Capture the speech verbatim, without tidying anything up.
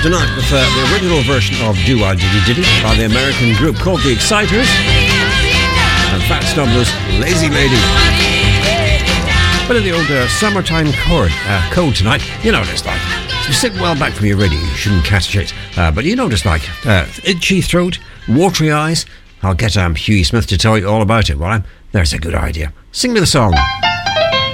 tonight with uh, the original version of Do I Diddy Diddy by the American group called The Exciters and Fat Snubbler's Lazy Lady. Bit of the old uh, summertime chord, uh, code tonight. You know what it's like. If you sit well back from your radio, you shouldn't catch it. Uh, but you know what it's like. Uh, itchy throat, watery eyes. I'll get um, Hughie Smith to tell you all about it, will I? There's a good idea. Sing me the song.